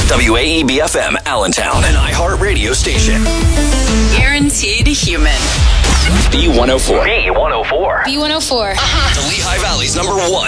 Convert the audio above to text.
WAEB-FM, Allentown, an iHeart radio station. Guaranteed human. B104. B104. The Lehigh Valley's #1